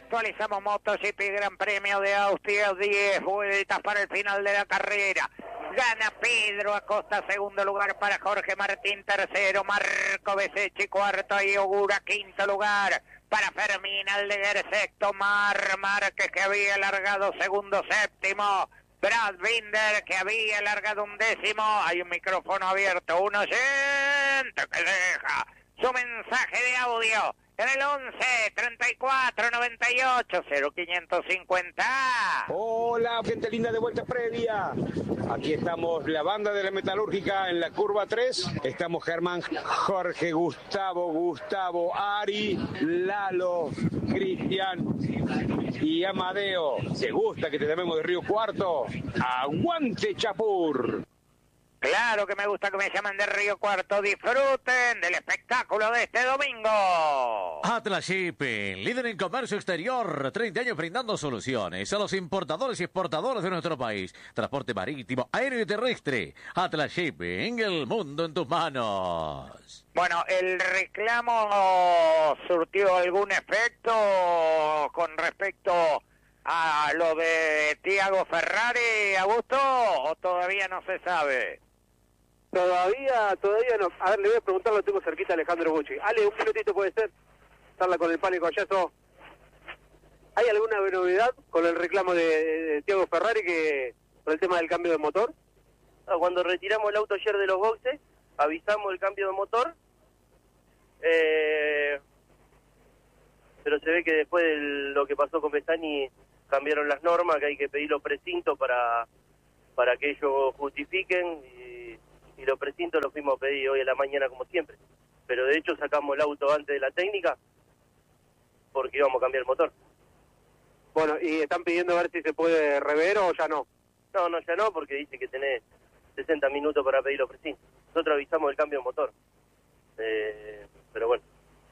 Actualizamos MotoGP Gran Premio de Austria, 10 vueltas para el final de la carrera. Gana Pedro Acosta, segundo lugar para Jorge Martín, tercero Marco Bezzecchi, cuarto y Ogura, quinto lugar para Fermín Aldeguer, sexto Márquez, que había largado segundo, séptimo Brad Binder, que había largado un décimo. Hay un micrófono abierto, un oyente que deja su mensaje de audio en el 11 34 98 0550. Hola, gente linda de vuelta previa. Aquí estamos, la banda de la Metalúrgica en la curva 3. Estamos Germán, Jorge, Gustavo, Ari, Lalo, Cristian y Amadeo. ¿Te gusta que te llamemos de Río Cuarto? ¡Aguante, Chapur! Claro que me gusta que me llamen de Río Cuarto. Disfruten del espectáculo de este domingo. Atlas Shipping, líder en comercio exterior, 30 años brindando soluciones a los importadores y exportadores de nuestro país. Transporte marítimo, aéreo y terrestre. Atlas Shipping, el mundo en tus manos. Bueno, el reclamo surtió algún efecto con respecto a lo de Thiago Ferrari, Augusto, o todavía no se sabe. Todavía no. A ver, le voy a preguntar, lo tengo cerquita a Alejandro Bucci. Ale, un minutito puede ser. Estarla con el pánico allá, todo. ¿Hay alguna novedad con el reclamo de Thiago Ferrari que por el tema del cambio de motor? Cuando retiramos el auto ayer de los boxes, avisamos el cambio de motor. Pero se ve que después de lo que pasó con Pestani cambiaron las normas, que hay que pedir los precintos para que ellos justifiquen, y los precintos los fuimos a pedir hoy a la mañana como siempre. Pero de hecho sacamos el auto antes de la técnica porque íbamos a cambiar el motor. Bueno, ¿y están pidiendo a ver si se puede rever o ya no? No, ya no, porque dice que tenés 60 minutos para pedir los precintos. Nosotros avisamos el cambio de motor. Pero bueno.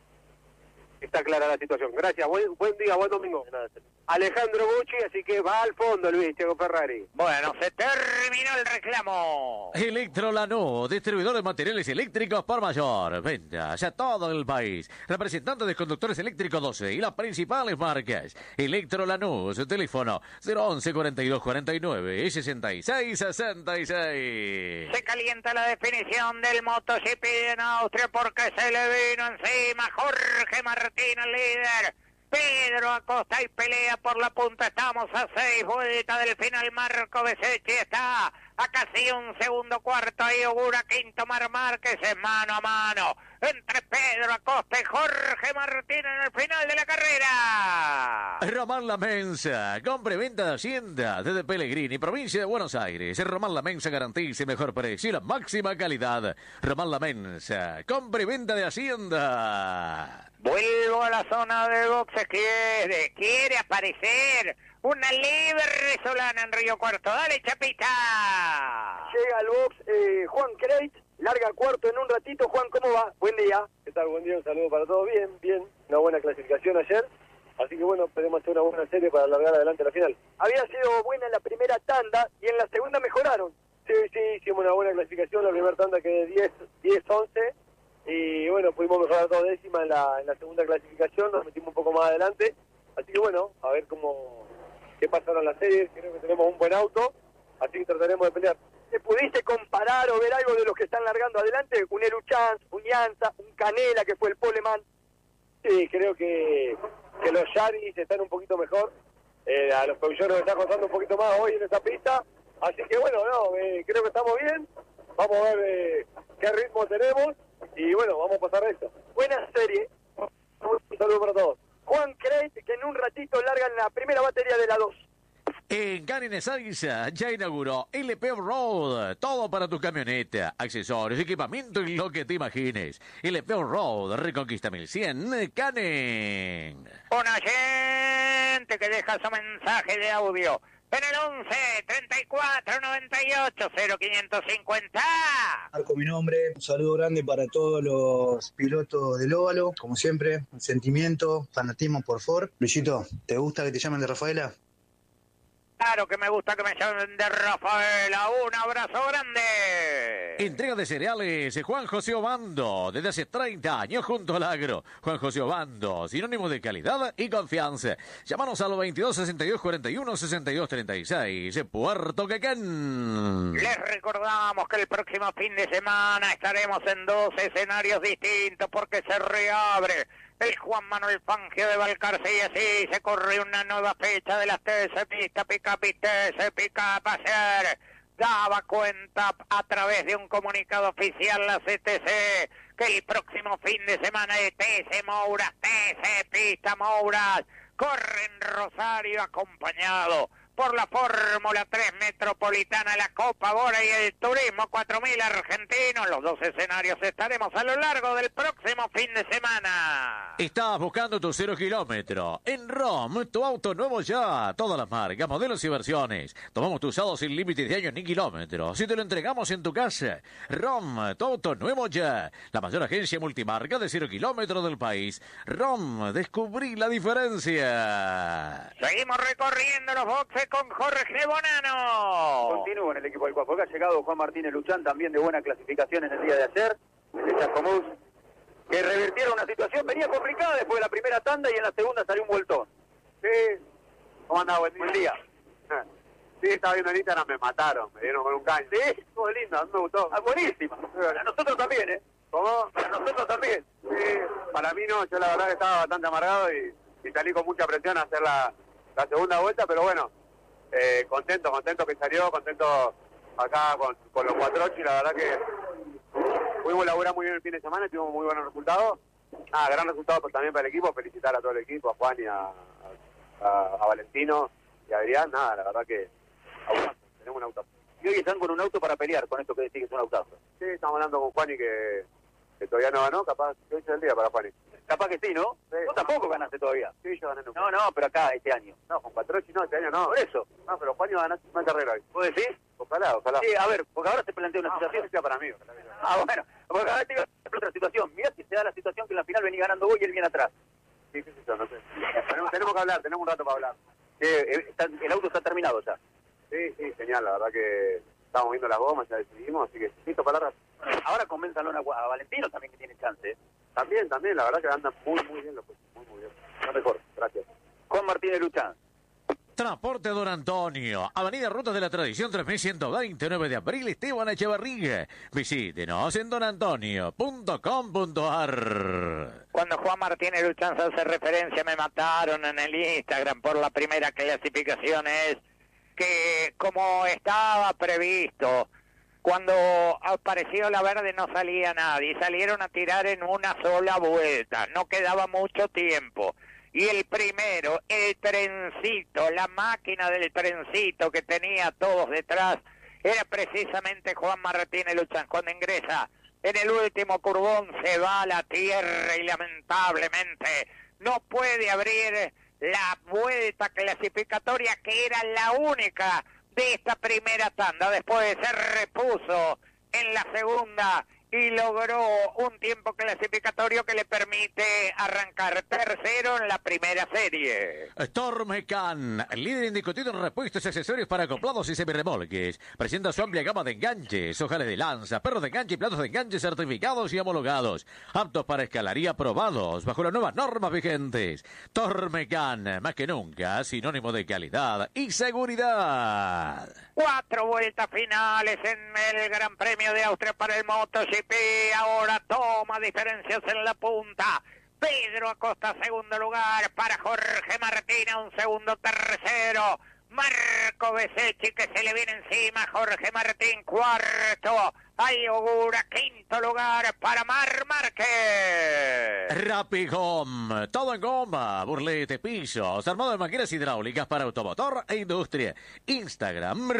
Está clara la situación. Gracias. Buen día, buen domingo. Alejandro Bucci, así que va al fondo Luis Thiago Ferrari. Bueno, se terminó el reclamo. Electrolanús, distribuidor de materiales eléctricos por mayor. Venta a todo el país. Representante de conductores eléctricos 12 y las principales marcas. Electrolanús, teléfono 011 42 49 y 66 66. Se calienta la definición del MotoGP en Austria porque se le vino encima Jorge Martín, el líder. Pedro Acosta y pelea por la punta. Estamos a 6 vueltas del final. Marco Bezzecchi está a casi un segundo, cuarto y Ogura, quinto Márquez, es mano a mano entre Pedro Acosta y Jorge Martín en el final de la carrera. Román La Mensa, compra y venta de Hacienda desde Pellegrini, provincia de Buenos Aires. Román La Mensa garantiza el mejor precio y la máxima calidad. Román La Mensa, compra y venta de Hacienda. Vuelvo a la zona de boxes. Quiere aparecer una libre solana en Río Cuarto. Dale, Chapita. Llega al box Juan Creit, larga cuarto en un ratito. Juan, ¿cómo va? Buen día. ¿Qué tal? Buen día, un saludo para todos. Bien. Una buena clasificación ayer. Así que bueno, esperemos hacer una buena serie para alargar adelante la final. Había sido buena en la primera tanda y en la segunda mejoraron. Sí, hicimos una buena clasificación. La primera tanda que de 10-11. Y bueno, pudimos mejorar 2 décimas en la segunda clasificación, nos metimos un poco más adelante. Así que bueno, a ver qué pasaron las series. Creo que tenemos un buen auto, así que trataremos de pelear. ¿Te pudiste comparar o ver algo de los que están largando adelante? Un Eluchans, un Llanza, un Canela, que fue el poleman. Sí, creo que los Yaris están un poquito mejor. A los Peugeot nos está costando un poquito más hoy en esta pista. Así que bueno, creo que estamos bien. Vamos a ver qué ritmo tenemos. Y bueno, vamos a pasar esto. Buena serie. Un saludo para todos. Juan Creit, que en un ratito largan la primera batería de la 2. En Canin Ezeiza ya inauguró LP Road, todo para tu camioneta, accesorios, equipamiento y lo que te imagines. LP Road, Reconquista 1100, Canin. Un oyente que deja su mensaje de audio en el 11 34 98 0550. Marco, mi nombre, un saludo grande para todos los pilotos del óvalo, como siempre, sentimiento, fanatismo por Ford. Luisito, ¿te gusta que te llamen de Rafaela? Claro que me gusta que me llamen de Rafaela. Un abrazo grande. Entrega de cereales, Juan José Obando, desde hace 30 años junto al agro. Juan José Obando, sinónimo de calidad y confianza. Llámanos al 22 62 41 62 36, Puerto Quequén. Les recordamos que el próximo fin de semana estaremos en 2 escenarios distintos porque se reabre el Juan Manuel Fangio de Balcarce y así se corre una nueva fecha de las TC Pista Pick-up y TC Pick-up. Ayer daba cuenta a través de un comunicado oficial la CTC que el próximo fin de semana de TC Mouras, TC Pista Mouras, corre en Rosario acompañado por la Fórmula 3 Metropolitana, la Copa Bora y el Turismo 4000 argentino. Los 2 escenarios estaremos a lo largo del próximo fin de semana. Estás buscando tu 0 kilómetro. En ROM, tu auto nuevo ya. Todas las marcas, modelos y versiones. Tomamos tu usado sin límites de años ni kilómetros. Y te lo entregamos en tu casa. ROM, tu auto nuevo ya. La mayor agencia multimarca de 0 kilómetros del país. ROM, descubrí la diferencia. Seguimos recorriendo los boxes con Jorge Bonano. Continúa en el equipo del Cuajo. Acá ha llegado Juan Martínez Luchán, también de buena clasificación en el día de ayer, de Chascomús, que revirtieron una situación, venía complicada después de la primera tanda y en la segunda salió un vueltón. Sí. ¿Cómo andaba? Buen día. Sí, estaba viendo en Instagram, me mataron, me dieron con un caño. Sí, Estuvo lindo, a mí me gustó. ah, buenísima. A nosotros también, ¿eh? ¿Cómo? A nosotros también. Sí, para mí no, yo la verdad que estaba bastante amargado y salí con mucha presión a hacer la segunda vuelta, pero bueno, contento que salió, contento acá con los 4-8 y la verdad que pudimos laburar muy bien el fin de semana y tuvimos muy buenos resultados. Gran resultado también para el equipo, felicitar a todo el equipo, a Juan y a Valentino y a Adrián, la verdad que tenemos un autazo. Y hoy están con un auto para pelear, con esto que decís que es un autazo. Sí, estamos hablando con Juan y que todavía no ganó, capaz que hoy es el día para Juan. Capaz que sí, ¿no? Sí. Vos tampoco ganaste todavía. Sí, yo gané. No, pero acá, este año. No, con 4-8 no, este año no. Por eso. No, pero Juan iba a ganar una carrera hoy. ¿Vos decís? Ojalá. Sí, a ver, porque ahora se plantea una situación. Sea para mí. Bueno, porque ahora te digo otra situación. Mirá si se da la situación que en la final venía ganando vos y él viene atrás. Sí, qué sé yo, no sé. Tenemos que hablar, tenemos un rato para hablar. El auto está terminado ya. Sí, genial, la verdad que estamos viendo las gomas, ya decidimos, así que listo para la rato. Ahora convénzalo a Valentino también que tiene chance. También, la verdad que andan muy bien los coches, muy bien. No mejor, gracias. Juan Martínez Luchán. Transporte Don Antonio, Avenida Rutas de la Tradición 3129 de abril, Esteban Echevarría. Visítenos en donantonio.com.ar. Cuando Juan Martínez Luchán hace referencia, me mataron en el Instagram por la primera clasificación, es que como estaba previsto, cuando apareció la verde no salía nadie, salieron a tirar en una sola vuelta, no quedaba mucho tiempo. Y el primero, el trencito, la máquina del trencito que tenía todos detrás, era precisamente Juan Martínez Luchán. Cuando ingresa en el último curvón se va a la tierra y lamentablemente no puede abrir la vuelta clasificatoria que era la única de esta primera tanda. Después se repuso en la segunda y logró un tiempo clasificatorio que le permite arrancar tercero en la primera serie. Stormecan, el líder indiscutido en repuestos y accesorios para acoplados y semirremolques. Presenta su amplia gama de enganches, ojales de lanza, perros de enganche y platos de enganche certificados y homologados. Aptos para escalar y aprobados bajo las nuevas normas vigentes. Stormecan, más que nunca, sinónimo de calidad y seguridad. 4 vueltas finales en el Gran Premio de Austria para el MotoGP. Ahora toma diferencias en la punta. Pedro Acosta, segundo lugar para Jorge Martínez, un segundo, tercero. Marco Besechi que se le viene encima, Jorge Martín, cuarto. Ahí Ogura, quinto lugar para Mar Márquez. Rapigom, todo en goma, burlete, pisos, armado de máquinas hidráulicas para automotor e industria. Instagram,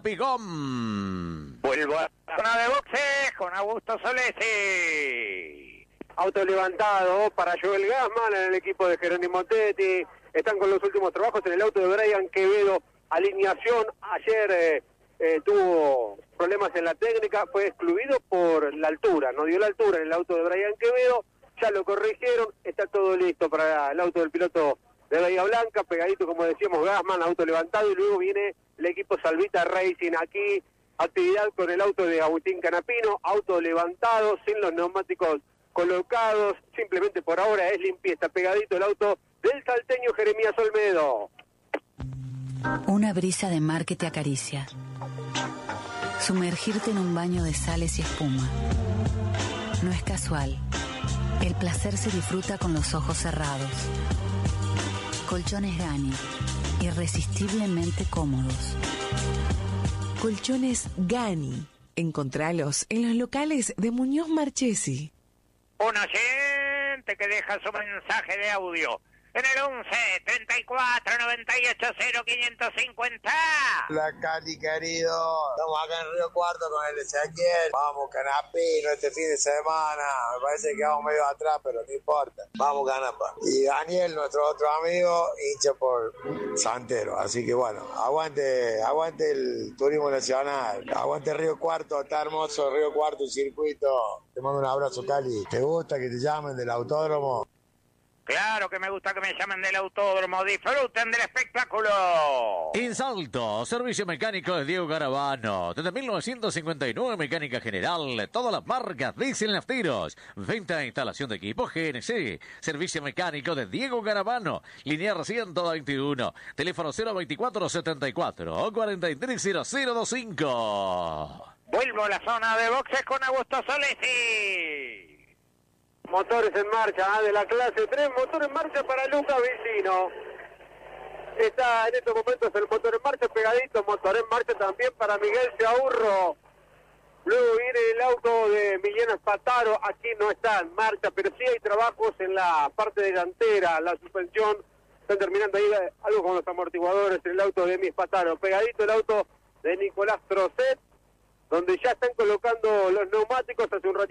Rapigom. Vuelvo a la zona de boxe con Augusto Solesi. Auto levantado para Joel Gassman en el equipo de Jerónimo Tetti. Están con los últimos trabajos en el auto de Brian Quevedo. Alineación, ayer tuvo problemas en la técnica, fue excluido por la altura, no dio la altura en el auto de Brian Quevedo, ya lo corrigieron, está todo listo para el auto del piloto de Bahía Blanca, pegadito como decíamos Gassman, auto levantado, y luego viene el equipo Salvita Racing. Aquí actividad con el auto de Agustín Canapino, auto levantado, sin los neumáticos colocados, simplemente por ahora es limpieza, pegadito el auto del salteño Jeremías Olmedo. Una brisa de mar que te acaricia. Sumergirte en un baño de sales y espuma. No es casual. El placer se disfruta con los ojos cerrados. Colchones Gani, irresistiblemente cómodos. Colchones Gani. Encontralos en los locales de Muñoz Marchesi. Un oyente que deja su mensaje de audio en el 11 34 98 0550. Hola Cali querido, estamos acá en Río Cuarto con el Ezequiel. Vamos Canapino este fin de semana, me parece que vamos medio atrás, pero no importa. Vamos Canapa. Y Daniel, nuestro otro amigo, hincha por Santero, así que bueno, aguante el turismo nacional, aguante Río Cuarto, está hermoso Río Cuarto, el circuito. Te mando un abrazo Cali. ¿Te gusta que te llamen del autódromo? Claro que me gusta que me llamen del autódromo. Disfruten del espectáculo. Insalto, servicio mecánico de Diego Garabano. Desde 1959, mecánica general. Todas las marcas, diésel nafteros. Venta e instalación de equipos GNC. Servicio mecánico de Diego Garabano. Linear 121. Teléfono 02474 o 430025. Vuelvo a la zona de boxes con Augusto Solesi. Motores en marcha, de la clase 3, motor en marcha para Lucas Vicino. Está en estos momentos el motor en marcha pegadito, motor en marcha también para Miguel Chaurro. Luego viene el auto de Millán Espataro, aquí no está en marcha, pero sí hay trabajos en la parte delantera, la suspensión, están terminando ahí algo con los amortiguadores, el auto de Mi Espataro. Pegadito el auto de Nicolás Trocet, donde ya están colocando los neumáticos hace un ratito.